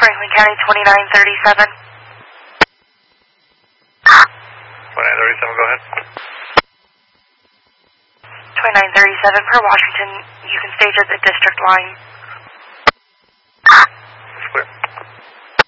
Franklin County 2937. 2937, go ahead. 2937 per Washington, you can stage at the district line.